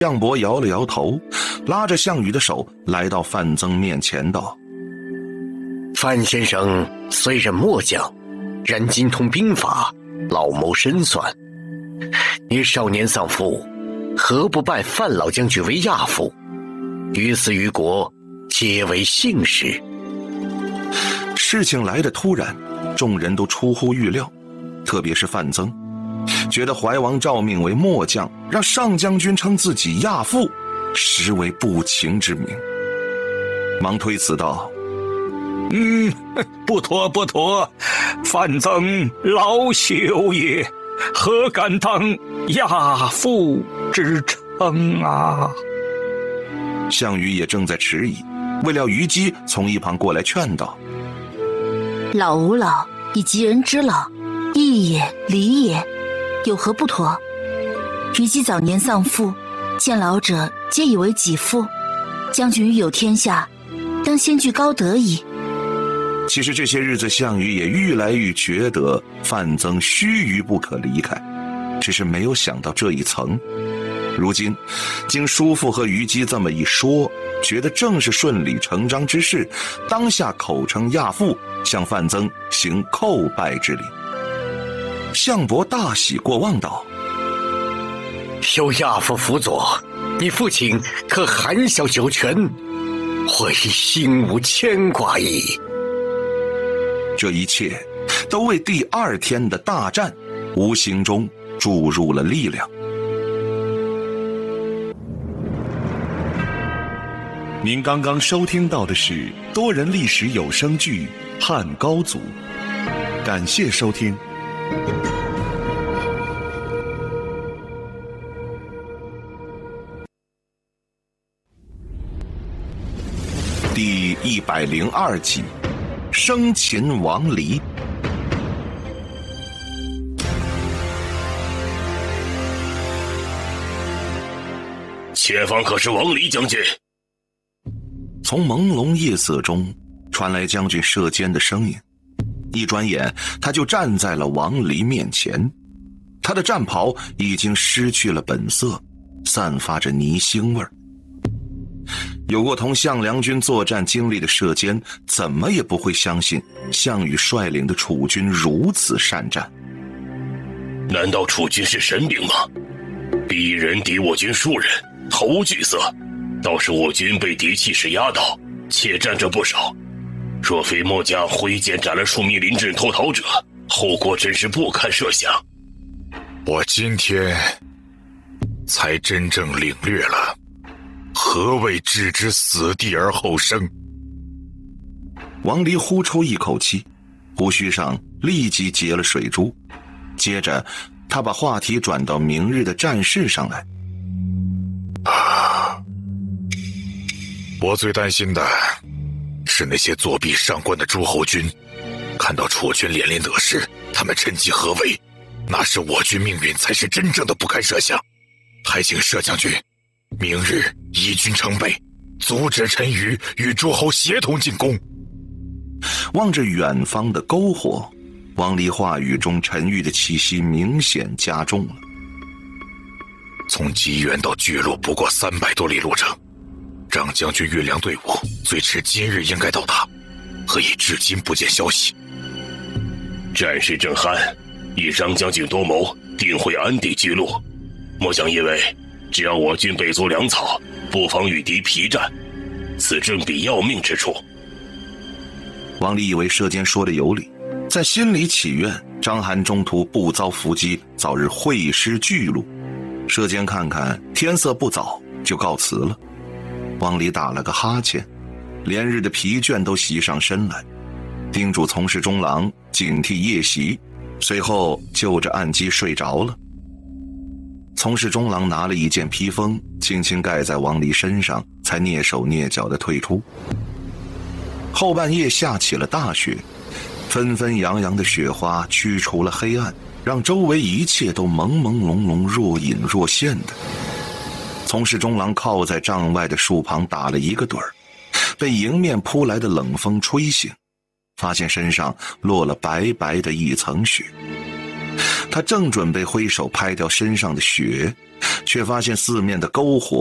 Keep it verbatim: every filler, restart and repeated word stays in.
项伯摇了摇头，拉着项羽的手来到范增面前道： 范先生虽任末将，然精通兵法，老谋深算。你少年丧父，何不拜范老将军为亚父？于私于国，皆为幸事。 事情来得突然，众人都出乎预料，特别是范增，觉得怀王诏命为末将，让上将军称自己亚父，实为不情之名。忙推辞道： 嗯，不妥不妥，范增老朽也，何敢当亚父之称啊？ 项羽也正在迟疑，未料虞姬从一旁过来劝道： 老吾老以及人之老，义也礼也，有何不妥？虞姬早年丧父，见老者皆以为己父，将军于有天下，当先具高德矣。 其实这些日子项羽也愈来愈觉得范增须臾不可离开，只是没有想到这一层。如今经叔父和虞姬这么一说，觉得正是顺理成章之事，当下口称亚父，向范增行叩拜之礼。项伯大喜过望道： 有亚父辅佐，你父亲可含笑九泉，会心无牵挂矣。 这一切都为第二天的大战无形中注入了力量。 您刚刚收听到的是多人历史有声剧《汉高祖》，感谢收听。 第一百零二集，生擒王离。 前方可是王离将军？ 从朦胧夜色中传来将军射箭的声音，一转眼他就站在了王离面前。他的战袍已经失去了本色，散发着泥腥味儿。有过同项梁军作战经历的射箭怎么也不会相信项羽率领的楚军如此善战。 难道楚军是神兵吗？鄙人敌我军数人，毫无惧色，倒是我军被敌气势压倒，且战者不少。若非末将挥剑斩了数名临阵脱逃者，后果真是不堪设想。 我今天才真正领略了何谓置之死地而后生。 王离呼出一口气，胡须上立即结了水珠，接着他把话题转到明日的战事上来。 啊，我最担心的是那些作弊上官的诸侯军，看到楚军连连得势，他们趁机合围，那是我军命运才是真正的不堪设想。还请摄将军明日依军成备，阻止陈馀与诸侯协同进攻。 望着远方的篝火，王离话语中陈馀的气息明显加重了。 从济源到巨鹿不过三百多里路程，张将军运粮队伍最迟今日应该到达，何以至今不见消息？ 战事正酣，以张将军多谋，定会安定巨鹿。末将以为，只要我军备足粮草，不妨与敌皮战，此正比要命之处。 王离以为射箭说的有理，在心里祈愿章邯中途不遭伏击，早日会师巨鹿。射箭看看天色不早，就告辞了。王离打了个哈欠，连日的疲倦都袭上身来，叮嘱从事中郎警惕夜袭，随后就着案几睡着了。从事中郎拿了一件披风，轻轻盖在王离身上，才蹑手蹑脚地退出。后半夜下起了大雪，纷纷扬扬的雪花驱除了黑暗，让周围一切都朦朦胧胧，若隐若现的。从事中郎靠在帐外的树旁打了一个盹儿，被迎面扑来的冷风吹醒，发现身上落了白白的一层雪。 他正准备挥手拍掉身上的雪，却发现四面的篝火